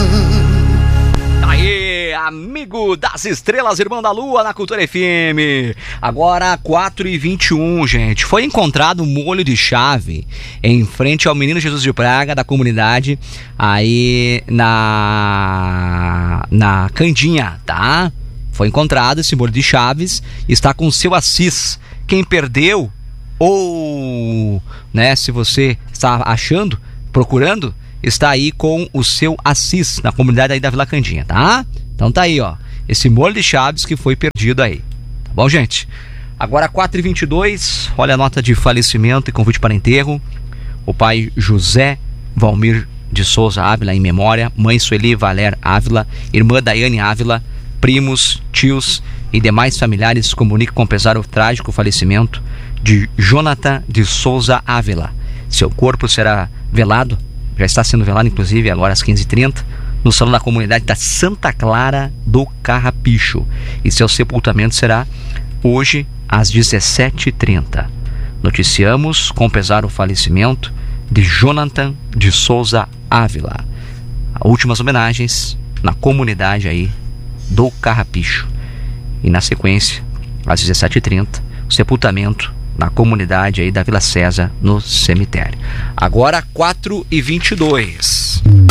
Aê, amigo das estrelas, irmão da lua na Cultura FM. Agora 4h21, gente. Foi encontrado um molho de chave em frente ao Menino Jesus de Praga da comunidade aí na Candinha, tá? Foi encontrado esse molho de chaves, está com o seu Assis. Quem perdeu ou, né, se você está achando, procurando, está aí com o seu Assis, na comunidade aí da Vila Candinha, tá? Então tá aí, ó, esse molho de chaves que foi perdido aí. Tá bom, gente? Agora 4h22, olha a nota de falecimento e convite para enterro. O pai José Valmir de Souza Ávila, em memória. Mãe Sueli Valer Ávila. Irmã Daiane Ávila. Primos, tios e demais familiares comunicam com pesar o trágico falecimento de Jonathan de Souza Ávila. Seu corpo será velado, já está sendo velado inclusive agora às 15h30, no salão da comunidade da Santa Clara do Carrapicho. E seu sepultamento será hoje às 17h30. Noticiamos com pesar o falecimento de Jonathan de Souza Ávila. As últimas homenagens na comunidade aí do Carrapicho. E na sequência, às 17h30, o sepultamento na comunidade aí da Vila César, no cemitério. Agora 4h22.